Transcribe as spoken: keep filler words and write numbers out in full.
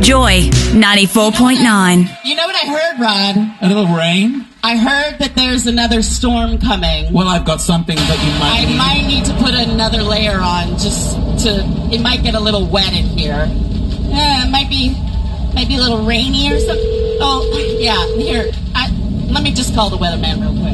Joy ninety-four point nine. You know what I heard, Rod? A little rain? I heard that there's another storm coming. Well, I've got something that you might I need. might need to put another layer on just to... It might get a little wet in here. Yeah, it might be... Might be a little rainy or something. Oh, yeah, here. I, let me just call the weatherman real quick.